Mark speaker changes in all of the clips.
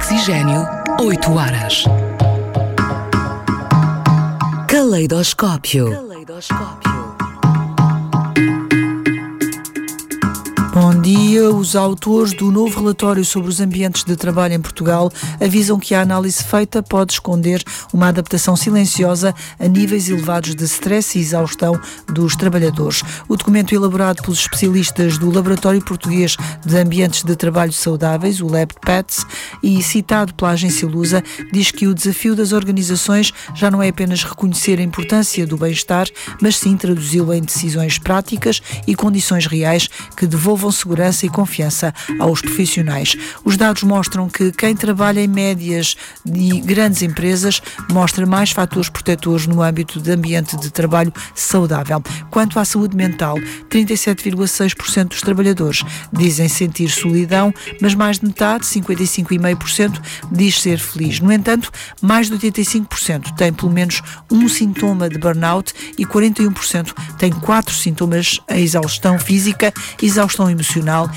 Speaker 1: Oxigênio, 8 horas. Caleidoscópio.
Speaker 2: Bom dia. Os autores do novo relatório sobre os ambientes de trabalho em Portugal avisam que a análise feita pode esconder uma adaptação silenciosa a níveis elevados de stress e exaustão dos trabalhadores. O documento elaborado pelos especialistas do Laboratório Português de Ambientes de Trabalho Saudáveis, o LabPATS, e citado pela agência Lusa, diz que o desafio das organizações já não é apenas reconhecer a importância do bem-estar, mas sim traduzi-lo em decisões práticas e condições reais que devolvam segurança e confiança aos profissionais. Os dados mostram que quem trabalha em médias e grandes empresas mostra mais fatores protetores no âmbito de ambiente de trabalho saudável. Quanto à saúde mental, 37,6% dos trabalhadores dizem sentir solidão, mas mais de metade, 55,5%, diz ser feliz. No entanto, mais de 85% têm pelo menos um sintoma de burnout e 41% têm 4 sintomas: a exaustão física, exaustão emocional,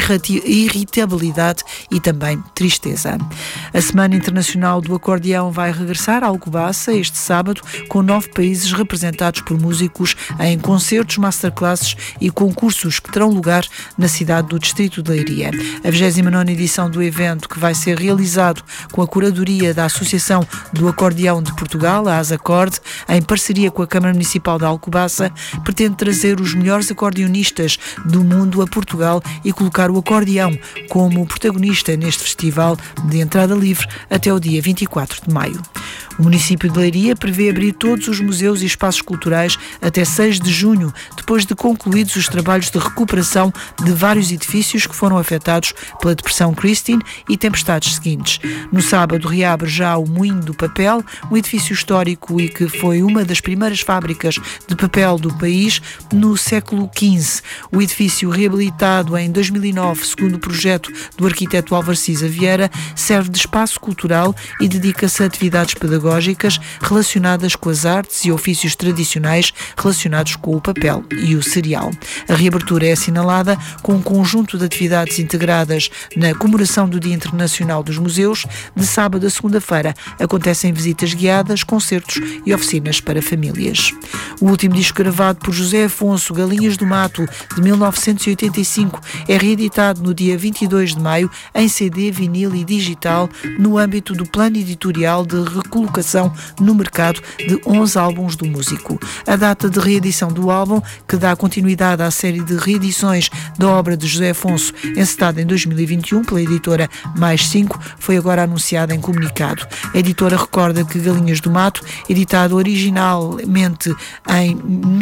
Speaker 2: irritabilidade e também tristeza. A Semana Internacional do Acordeão vai regressar a Alcobaça este sábado, com 9 países representados por músicos em concertos, masterclasses e concursos que terão lugar na cidade do Distrito de Leiria. A 29ª edição do evento, que vai ser realizado com a curadoria da Associação do Acordeão de Portugal, a ASACORD, em parceria com a Câmara Municipal de Alcobaça, pretende trazer os melhores acordeonistas do mundo a Portugal e colocar o acordeão como protagonista neste festival de entrada livre até o dia 24 de maio. O município de Leiria prevê abrir todos os museus e espaços culturais até 6 de junho, depois de concluídos os trabalhos de recuperação de vários edifícios que foram afetados pela Depressão Christine e tempestades seguintes. No sábado reabre já o Moinho do Papel, um edifício histórico e que foi uma das primeiras fábricas de papel do país no século XV. O edifício, reabilitado em 2009, segundo o projeto do arquiteto Álvaro Cisa Vieira, serve de espaço cultural e dedica-se a atividades pedagógicas relacionadas com as artes e ofícios tradicionais relacionados com o papel e o cereal. A reabertura é assinalada com um conjunto de atividades integradas na comemoração do Dia Internacional dos Museus. De sábado a segunda-feira acontecem visitas guiadas, concertos e oficinas para famílias. O último disco gravado por José Afonso, Galinhas do Mato, de 1985, é reeditado no dia 22 de maio em CD, vinil e digital, no âmbito do plano editorial de recolocação no mercado de 11 álbuns do músico. A data de reedição do álbum, que dá continuidade à série de reedições da obra de José Afonso, encetada em 2021 pela editora Mais 5, foi agora anunciada em comunicado. A editora recorda que Galinhas do Mato, editado originalmente em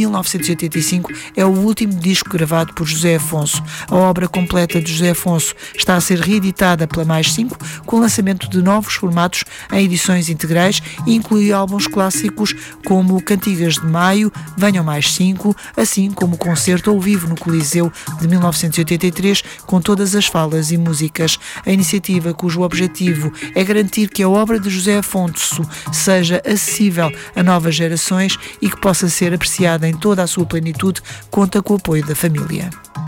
Speaker 2: 1985, é o último disco gravado por José Afonso. A obra completa de José Afonso está a ser reeditada pela Mais 5, com o lançamento de novos formatos em edições integrais, e inclui álbuns clássicos como Cantigas de Maio, Venham Mais 5, assim como o concerto ao vivo no Coliseu de 1983, com todas as falas e músicas. A iniciativa, cujo objetivo é garantir que a obra de José Afonso seja acessível a novas gerações e que possa ser apreciada em toda a sua plenitude, conta com o apoio da família.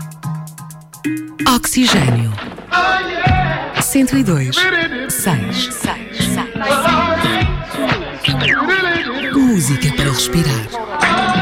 Speaker 1: Oxigênio 102.6. Música para respirar.